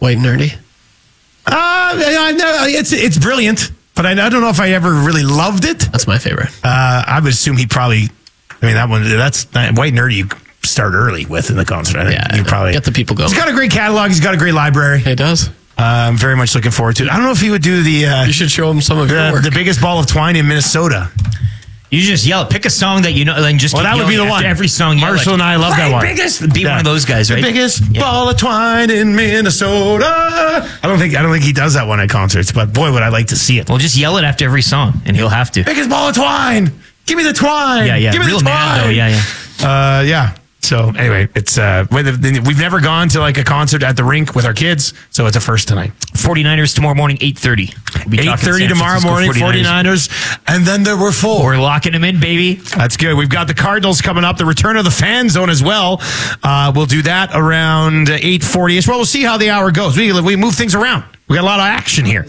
White nerdy. It's brilliant, but I don't know if I ever really loved it. That's my favorite. I would assume he probably. I mean, that's White Nerdy. You start early with in the concert. I think you probably get the people going. He's got a great catalog. He's got a great library. He does. I'm very much looking forward to it. I don't know if he would do the. You should show him some of your work. The biggest ball of twine in Minnesota. You just yell. Pick a song that you know, and just. Well, that would be the one. Every song. Marshall and I love that one. Biggest. Be one of those guys, right? The biggest ball of twine in Minnesota. I don't think he does that one at concerts, but boy, would I like to see it. Well, just yell it after every song, and he'll have to. Biggest ball of twine. Give me the twine. Yeah. Give me Real the twine. mad, though. Yeah. Yeah. So anyway, it's we've never gone to like a concert at the rink with our kids, so it's a first tonight. 49ers tomorrow morning, 8:30. 8:30 tomorrow morning, 49ers. And then there were 4. We're locking them in, baby. That's good. We've got the Cardinals coming up, the return of the fan zone as well. We'll do that around 8:40ish. Well, we'll see how the hour goes. We move things around. We got a lot of action here.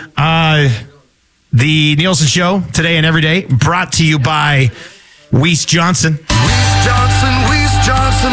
The Nielsen Show, today and every day, brought to you by Weiss Johnson. Weiss Johnson,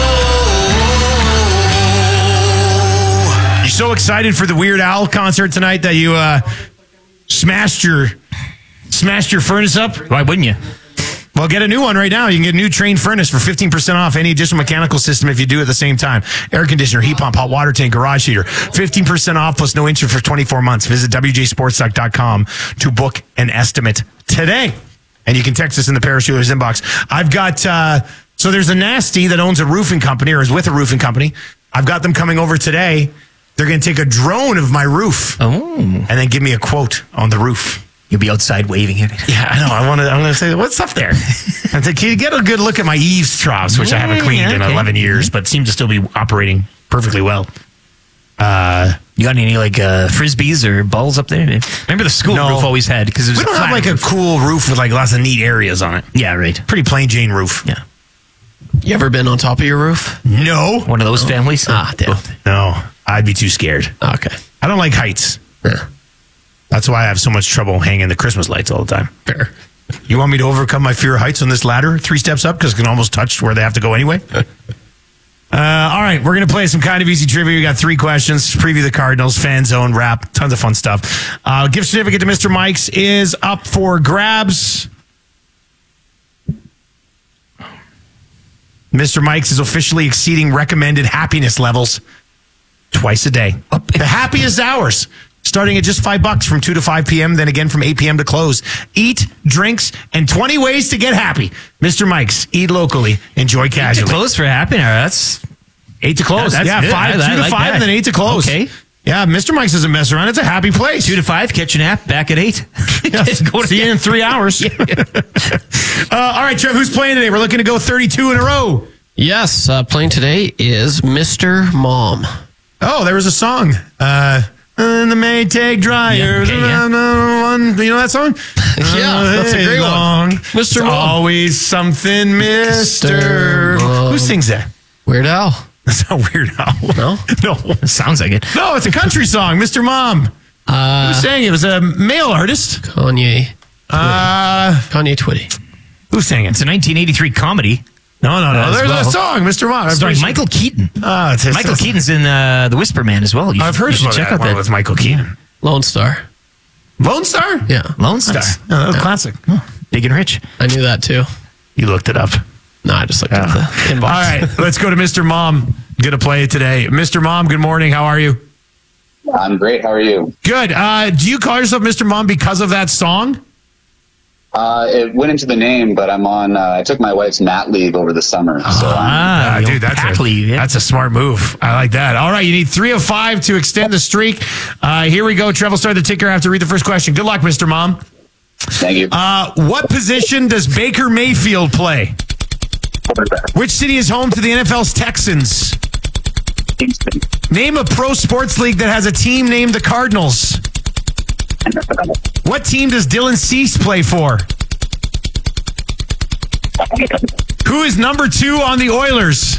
whoa. You're so excited for the Weird Al concert tonight that you smashed your furnace up? Why wouldn't you? Well, get a new one right now. You can get a new Train furnace for 15% off any additional mechanical system if you do it at the same time. Air conditioner, heat pump, hot water tank, garage heater. 15% off plus no interest for 24 months. Visit WJSportsTalk.com to book an estimate today. And you can text us in the Paris Jewelers inbox. I've got, so there's a nasty that owns a roofing company or is with a roofing company. I've got them coming over today. They're going to take a drone of my roof. Oh. And then give me a quote on the roof. You'll be outside waving it. Yeah, I know. I'm going to say, what's up there? I think you get a good look at my eaves troughs, which I haven't cleaned in 11 years, but seem to still be operating perfectly well. You got any like frisbees or balls up there? Remember the school roof always had because we don't have like a cool roof with like lots of neat areas on it. Yeah, right. Pretty plain Jane roof. Yeah. You ever been on top of your roof? No. One of those families? Damn. No, I'd be too scared. Okay. I don't like heights. Yeah. That's why I have so much trouble hanging the Christmas lights all the time. Fair. You want me to overcome my fear of heights on this ladder 3 steps up because it can almost touch where they have to go anyway? All right, we're going to play some kind of easy trivia. We got 3 questions. Preview the Cardinals, fan zone, rap, tons of fun stuff. Gift certificate to Mr. Mike's is up for grabs. Mr. Mike's is officially exceeding recommended happiness levels twice a day. The happiest hours, starting at just $5 from 2 to 5 p.m., then again from 8 p.m. to close. Eat, drinks, and 20 ways to get happy. Mr. Mike's, eat locally, enjoy casually. 8 to close for happy hour. That's 8 to close. That's yeah, good. 2 to 5, that. and then 8 to close. Okay. Yeah, Mr. Mike's doesn't mess around. It's a happy place. 2 to 5, catch a nap, back at 8. See you in 3 hours. All right, Trev, who's playing today? We're looking to go 32 in a row. Yes, playing today is Mr. Mom. Oh, there was a song. And the Maytag dryers. Yeah, okay, You know that song? Yeah, that's a great one. Mr. Mom. Always something, Mr. Mom. Who sings that? Weird Al. That's not Weird Al. No? No. Sounds like it. No, it's a country song, Mr. Mom. Who sang it? It was a male artist. Kanye. Kanye Twitty. Who sang it? It's a 1983 comedy. No. There's well. a song, Mr. Mom. Starring Michael Keaton. Michael Keaton's in The Whisper Man as well. I've heard about check that out one that. with Michael Keaton. Lone Star. Lone Star? Yeah. Lone Star. That was classic. Big and Rich. I knew that too. You looked it up. No, I just looked at the inbox. All right, let's go to Mr. Mom. Going to play today. Mr. Mom, good morning. How are you? I'm great. How are you? Good. Do you call yourself Mr. Mom because of that song? It went into the name, but I'm on. I took my wife's mat leave over the summer. So Dude, that's a smart move. I like that. All right, you need 3 of 5 to extend the streak. Here we go. Trevor, start the ticker. I have to read the first question. Good luck, Mr. Mom. thank you. What position does Baker Mayfield play? Which city is home to the NFL's Texans? Name a pro sports league that has a team named the Cardinals. What team does Dylan Cease play for? Who is number 2 on the Oilers?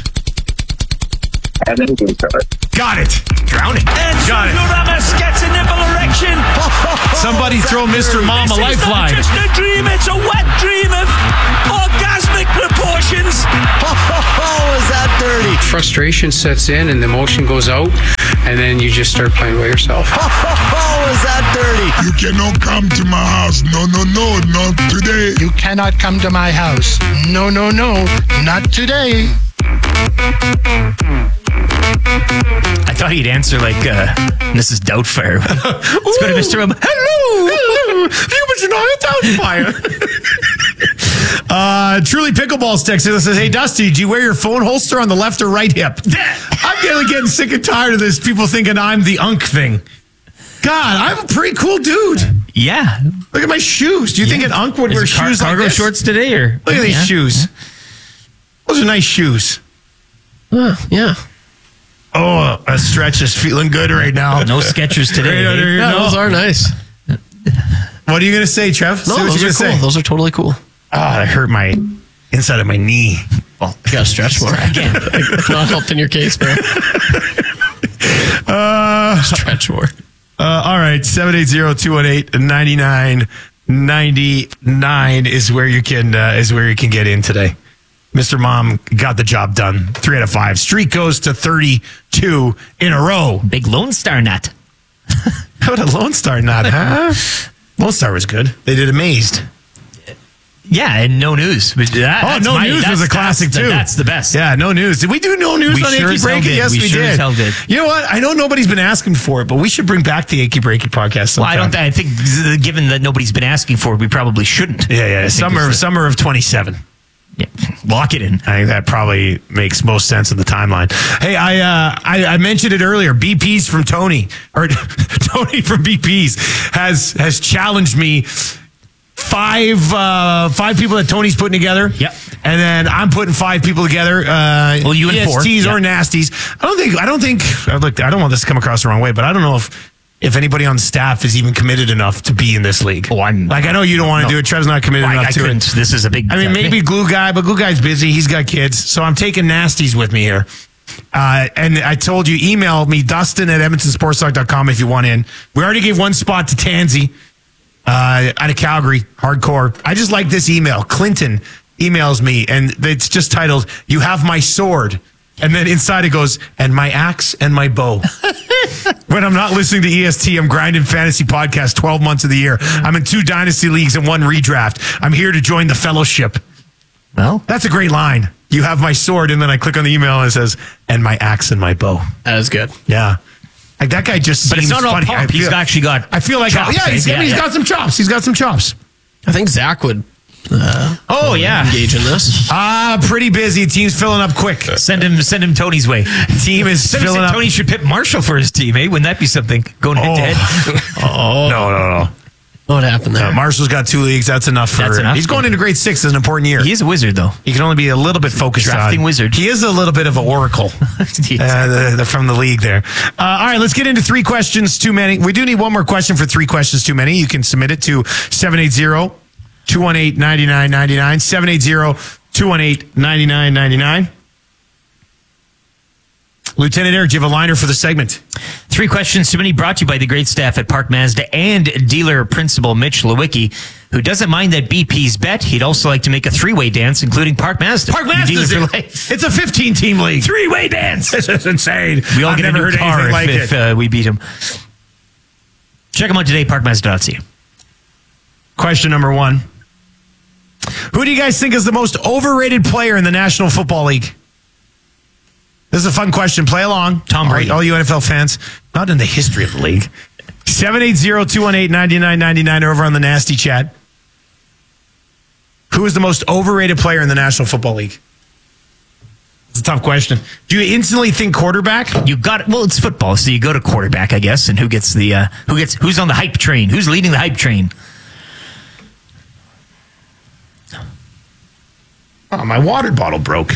Got it. Drowning. Got it. Ramos gets a nipple erection. Somebody throw Mr. Mom a lifeline. It's not just a dream, it's a wet dream of orgasmic proportions. Is that dirty? Frustration sets in and the emotion goes out. and then you just start playing by yourself. Oh, is that dirty? You cannot come to my house. No, not today. You cannot come to my house. No, not today. I thought he'd answer like Mrs. Doubtfire. Let's go to Mr. Hello. Humans are not Doubtfire. Truly Pickleball's texting us says, "Hey Dusty, do you wear your phone holster on the left or right hip?" I'm getting sick and tired of this. People thinking I'm the unk thing. God, I'm a pretty cool dude. Yeah. Look at my shoes. Do you think an unk would wear shoes like cargo this? shorts today? Or Look at these shoes. Those are nice shoes. Yeah. Oh, a Stretch is feeling good right now. No Skechers today. Yeah, those are nice. What are you going to say, Trev? No, Say what those you're are gonna cool. say. Those are totally cool. I hurt my inside of my knee. Well, you got to stretch more. Again, not helping your case, man. Stretch more. All right, 780-218-9999 is where you can get in today. Mr. Mom got the job done. 3 out of 5. Streak goes to 32 in a row. Big Lone Star nut. How about a Lone Star nut, huh? Lone Star was good. They did Amazed. Yeah, and No News. But No News was a classic too. That's the best. Yeah, No News. Did we do No News We on sure Achy as hell Breaky? did. Yes, We we sure did. as hell did. You know what? I know nobody's been asking for it, but we should bring back the Achy Breaky podcast Well, sometime. I think given that nobody's been asking for it, we probably shouldn't. Yeah. Summer of 27. Yeah. Lock it in. I think that probably makes most sense in the timeline. Hey, I mentioned it earlier. BP's from Tony, or Tony from BP's has challenged me. Five people that Tony's putting together. Yep. And then I'm putting 5 people together. Well, you and 4. ESTs Yep. or nasties. I don't think. Look, I don't want this to come across the wrong way, but I don't know if anybody on staff is even committed enough to be in this league. Oh, I'm like, I know you don't want to do it. Trev's not committed enough I to couldn't. it. This is a big. I mean, maybe Glue Guy, but Glue Guy's busy. He's got kids. So I'm taking nasties with me here. And I told you, email me, Dustin at EdmontonSportsTalk.com if you want in. We already gave one spot to Tansy out of Calgary, hardcore. I just like this email. Clinton emails me, and it's just titled, "You have my sword." And then inside it goes, "and my axe and my bow." When I'm not listening to EST, I'm grinding fantasy podcasts 12 months of the year. I'm in 2 dynasty leagues and 1 redraft. I'm here to join the fellowship. Well, That's a great line. You have my sword, and then I click on the email and it says, "and my axe and my bow." That is good. Yeah. Like that guy just but seems it's not all funny. pop. He's actually got. I feel like chops, he's right? he's got some chops. He's got some chops. I think Zach would engage in this. Pretty busy. Team's filling up quick. Send him Tony's way. Team is filling up. Tony should pick Marshall for his team, eh? Wouldn't that be something? Going head to head. No. What happened there? Marshall's got 2 leagues. That's enough for. That's enough. He's going into grade 6. It's an important year. He is a wizard, though. He can only be a little bit focused Drafting on. wizard. He is a little bit of an oracle from the league there. All right, let's get into 3 questions too many. We do need one more question for 3 questions too many. You can submit it to 780-218-9999. 780-218-9999. Lieutenant Eric, do you have a liner for the segment? 3 questions too many, brought to you by the great staff at Park Mazda and dealer principal Mitch Lewicki, who doesn't mind that BP's bet. He'd also like to make a 3-way dance, including Park Mazda. Park Your Mazda's dealer for life. It's a 15-team league. 3-way dance. This is insane. We all I've get a never new heard car anything like if it. we beat him. Check them out today, parkmazda.ca. Question number 1. Who do you guys think is the most overrated player in the National Football League? This is a fun question. Play along. Tom Brady. All you NFL fans, not in the history of the league. 780-218-9999 over on the Nasty Chat. Who is the most overrated player in the National Football League? It's a tough question. Do you instantly think quarterback? You got it. Well, it's football, so you go to quarterback, I guess, and who's on the hype train? Who's leading the hype train? Oh, my water bottle broke.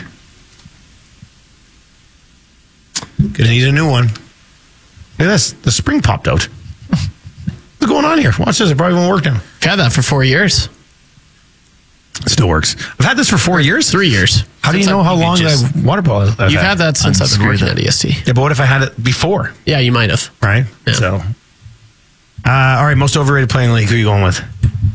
Gonna need a new one. Look at this. The spring popped out. What's going on here? Watch this. It probably won't work now. I've had that for 4 years. It still works. I've had this for 4 years. 3 years. How do you know how long that water bottle I've You've had that since I've been working at EST. Yeah, but what if I had it before? Yeah, you might have. Right? Yeah. So, all right, most overrated player in the league. Who are you going with?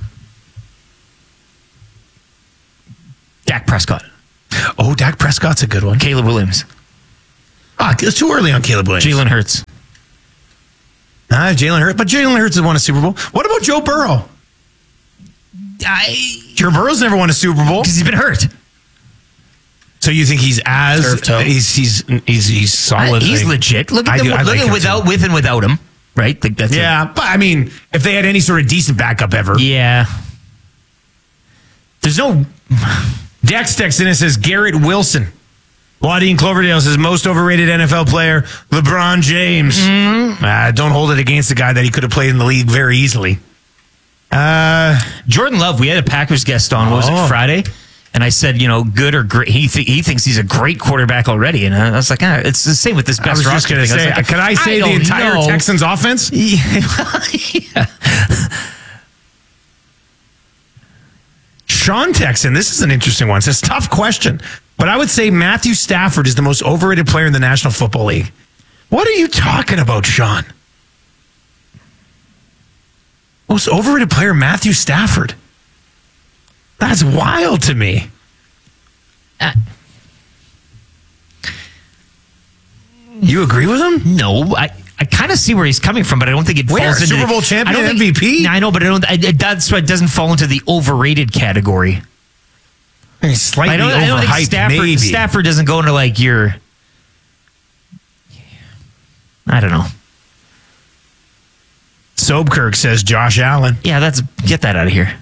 Dak Prescott. Oh, Dak Prescott's a good one. Caleb Williams. It's too early on Caleb Williams. Jalen Hurts. Jalen Hurts. But Jalen Hurts has won a Super Bowl. What about Joe Burrow? Joe Burrow's never won a Super Bowl. Because he's been hurt. So you think he's he's solid? He's legit. Look at with and without him, right? Like that's but I mean, if they had any sort of decent backup ever, There's no. Dex texts in and says Garrett Wilson. Waddy in Cloverdale says most overrated NFL player LeBron James. Don't hold it against the guy that he could have played in the league very easily. Jordan Love. We had a Packers guest on. What was it, Friday? And I said, good or great. He thinks he's a great quarterback already. And I was like, it's the same with this best roster. I was just going to say, could I say the entire Texans offense? Yeah. Sean Texan, this is an interesting one. It's a tough question, but I would say Matthew Stafford is the most overrated player in the National Football League. What are you talking about, Sean? Most overrated player, Matthew Stafford. That's wild to me. You agree with him? No, I kind of see where he's coming from, but I don't think it falls into Super Bowl champion, MVP. I know, but that's why it doesn't fall into the overrated category. He's slightly overhyped. I don't think Stafford doesn't go into like your. I don't know. Sobkirk says Josh Allen. Yeah, get that out of here.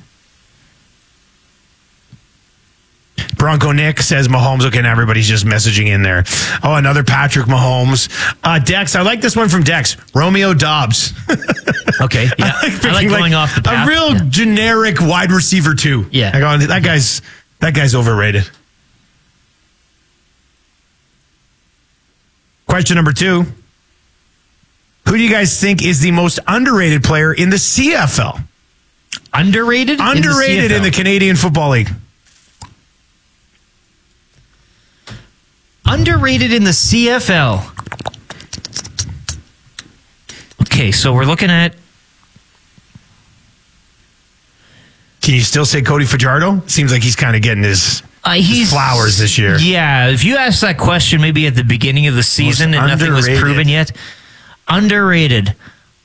Bronco Nick says Mahomes. Okay, now everybody's just messaging in there. Oh, another Patrick Mahomes. Dex, I like this one from Dex. Romeo Dobbs. Okay, yeah. I like going off the path. A real generic wide receiver too. Yeah. That guy's overrated. Question number 2. Who do you guys think is the most underrated player in the CFL? Underrated? Underrated in the Canadian Football League. Underrated in the CFL. Okay, so we're looking at. Can you still say Cody Fajardo? Seems like he's kind of getting his flowers this year. Yeah, if you asked that question maybe at the beginning of the season and nothing was proven yet. Underrated.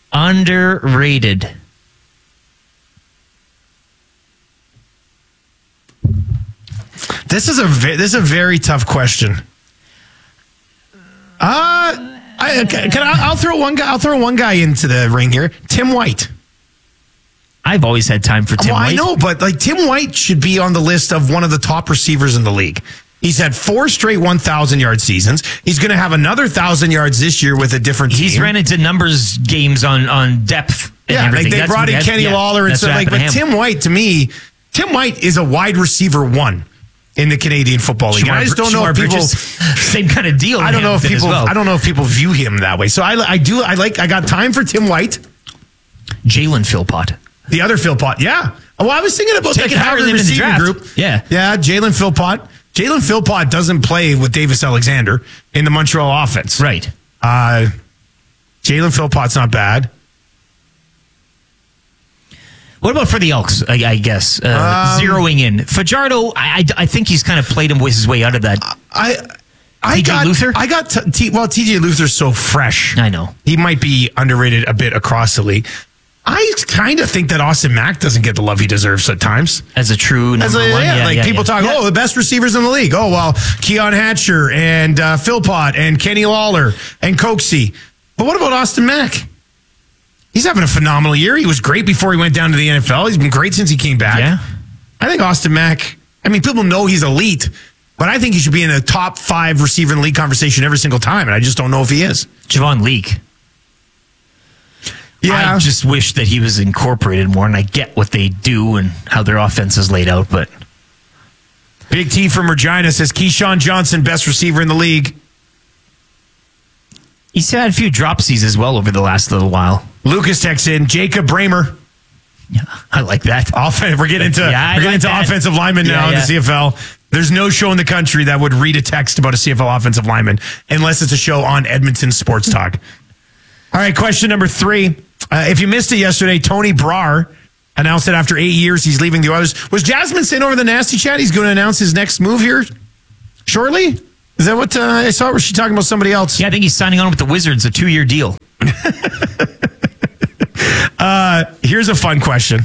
This is a very tough question. I'll throw one guy into the ring here. Tim White. I've always had time for Tim White. I know, but Tim White should be on the list of one of the top receivers in the league. He's had 4 straight 1,000-yard seasons. He's going to have another 1,000 yards this year with a different team. He's ran into numbers games on depth. Yeah, they brought in Kenny Lawler and stuff but Tim White, to me, Tim White is a wide receiver 1 in the Canadian Football League. I just don't know if people same kind of deal. I don't know if people view him that way. So I got time for Tim White. Jalen Philpott. The other Philpott, yeah. Well, I was thinking about how the receiving group. Yeah, Jalen Philpott. Jalen Philpott doesn't play with Davis Alexander in the Montreal offense. Right. Jalen Philpott's not bad. What about for the Elks, I guess? Zeroing in. Fajardo, I think he's kind of played his way out of that. TJ Luther? TJ Luther's so fresh. I know. He might be underrated a bit across the league. I kind of think that Austin Mack doesn't get the love he deserves at times. As a true number one. People talk, the best receivers in the league. Oh, well, Keon Hatcher and Philpott and Kenny Lawler and Coxie. But what about Austin Mack? He's having a phenomenal year. He was great before he went down to the NFL. He's been great since he came back. Yeah. I think Austin Mack, people know he's elite, but I think he should be in a top 5 receiver in the league conversation every single time, and I just don't know if he is. Javon Leake. Yeah. I just wish that he was incorporated more, and I get what they do and how their offense is laid out, but... Big T from Regina says Keyshawn Johnson, best receiver in the league. He's had a few dropsies as well over the last little while. Lucas texts in Jacob Bramer. Yeah, I like that. We're getting into offensive linemen now in the CFL. There's no show in the country that would read a text about a CFL offensive lineman unless it's a show on Edmonton Sports Talk. All right, question number 3. If you missed it yesterday, Tony Brar announced that after 8 years he's leaving the Oilers. Was Jasmine saying over the Nasty Chat he's going to announce his next move here shortly? Is that what I saw? Or was she talking about somebody else? Yeah, I think he's signing on with the Wizards, a 2-year deal. Here's a fun question.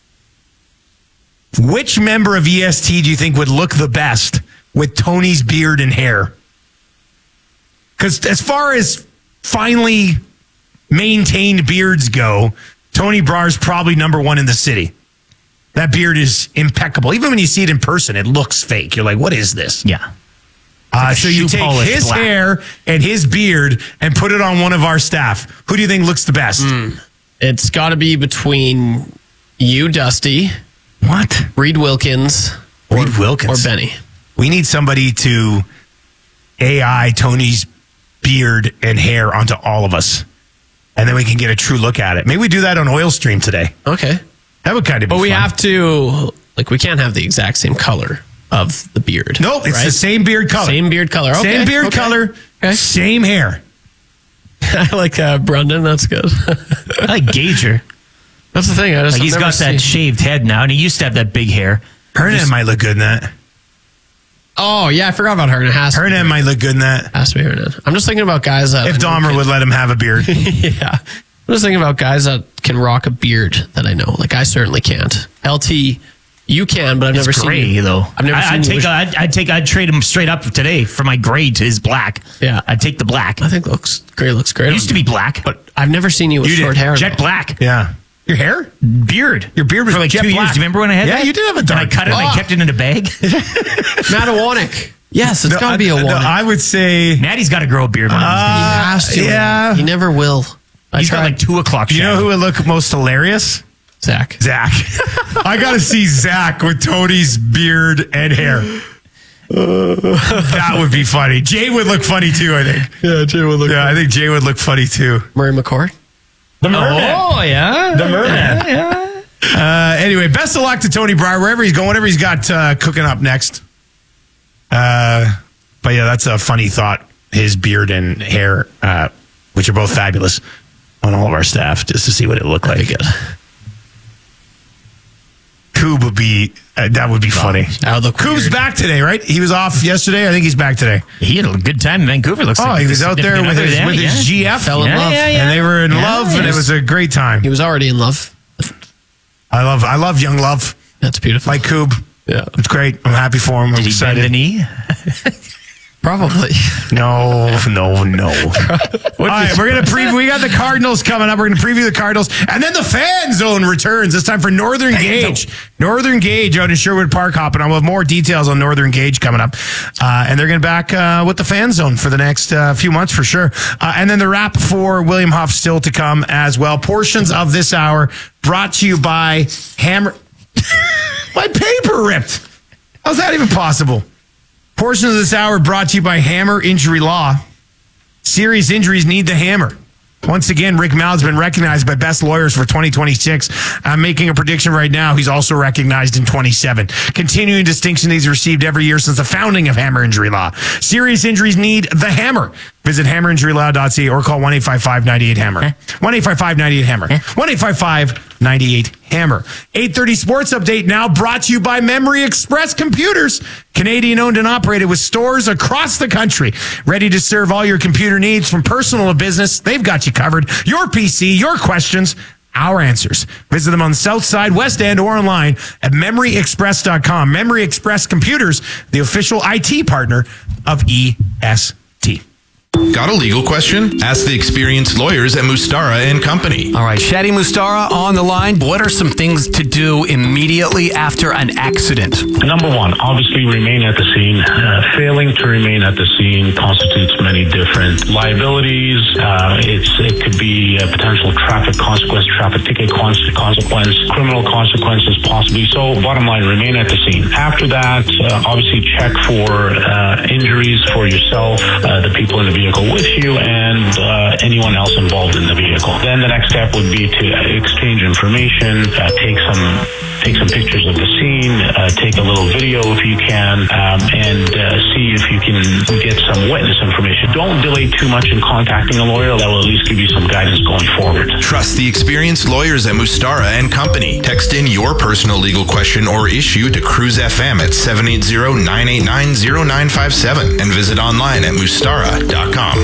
Which member of EST do you think would look the best with Tony's beard and hair? Because as far as finely maintained beards go, Tony Brahr's probably number one in the city. That beard is impeccable. Even when you see it in person, it looks fake. You're like, what is this? Yeah. So you take his hair and his beard and put it on one of our staff. Who do you think looks the best? It's got to be between you, Dusty. What? Reed Wilkins. Reed Wilkins. Or Benny. We need somebody to AI Tony's beard and hair onto all of us. And then we can get a true look at it. Maybe we do that on Oil Stream today. Okay. That would kind of be But we fun. have to, we can't have the exact same color of the beard. No, it's the same beard color. Same beard color. Okay. Same beard color. Okay. Same hair. I like Brendan. That's good. I like Gager. That's the thing. He's got that shaved head now, and he used to have that big hair. Hernan might look good in that. Oh, yeah. I forgot about Hernan. Hernan might look good in that. Has to be Hernan. I'm just thinking about guys that... If Dahmer would let him have a beard. Yeah. I'm just thinking about guys that can rock a beard that I know. Like, I certainly can't. LT, you can, but I've never seen you. Though. I've never seen you. I'd trade him straight up today for my gray to his black. Yeah. I'd take the black. I think gray looks great. It used to be black. But I've never seen you with short hair. Jet black. Yeah. Your hair? Beard. Your beard was for like jet 2 black. years. Do you remember when I had that? Yeah, you did have a dark. And I cut it and I kept it in a bag. Mattawanic. Yes, it's got to be a one. I would say... Maddie's got to grow a beard. He has to. Yeah. He never will. He's got like 2 o'clock. You know who would look most hilarious? Zach. I got to see Zach with Tony's beard and hair. That would be funny. Jay would look funny too, I think. Yeah, Jay would look I think Jay would look funny too. Murray McCord. The Merman. Oh, yeah. The Merman. Yeah. Anyway, best of luck to Tony Brahr, wherever he's going, whatever he's got cooking up next. But yeah, that's a funny thought. His beard and hair, which are both fabulous, on all of our staff, just to see what it looked like. Good. Coob would be, that would be funny. Coob's back today, right? He was off yesterday. I think he's back today. He had a good time in Vancouver, looks like. Oh, he was out there with his GF. Fell in love. And they were in love, and it was a great time. He was already in love. I love young love. That's beautiful. Like Coob. Yeah. It's great. I'm happy for him. I'm Did he excited. bend the knee? Probably. No. All right, we're going to preview. We got the Cardinals coming up. We're going to preview the Cardinals. And then the Fan Zone returns. This time for Northern Gauge. Northern Gauge out in Sherwood Park hopping on. We'll have more details on Northern Gauge coming up. And they're going to back with the Fan Zone for the next few months for sure. And then the wrap for William Huff still to come as well. Portions of this hour brought to you by Hammer. My paper ripped. How's that even possible? Portions of this hour brought to you by Hammer Injury Law. Serious injuries need the hammer. Once again, Rick Mal's been recognized by Best Lawyers for 2026. I'm making a prediction right now. He's also recognized in 27. Continuing distinction he's received every year since the founding of Hammer Injury Law. Serious injuries need the hammer. Visit hammerinjurylaw.ca or call 1-855-98-HAMMER. 1-855-98-HAMMER. 1-855-98-HAMMER. 8:30 Sports Update now brought to you by Memory Express Computers. Canadian owned and operated with stores across the country. Ready to serve all your computer needs from personal to business. They've got you covered. Your PC, your questions, our answers. Visit them on the South Side, West End, or online at memoryexpress.com. Memory Express Computers, the official IT partner of EST. Got a legal question? Ask the experienced lawyers at Mustara and Company. All right, Shadi Mustara on the line. What are some things to do immediately after an accident? Number one, obviously remain at the scene. Failing to remain at the scene constitutes many different liabilities. It could be a potential traffic consequence, traffic ticket consequence, criminal consequences possibly. So bottom line, remain at the scene. After that, obviously check for injuries for yourself, the people in the vehicle with you, and anyone else involved in the vehicle. Then the next step would be to exchange information, take some pictures of the scene, take a little video if you can, and see if you can get some witness information. Don't delay too much in contacting a lawyer. That will at least give you some guidance going forward. Trust the experienced lawyers at Mustara and Company. Text in your personal legal question or issue to Cruise FM at 780-989-0957 and visit online at mustara.com.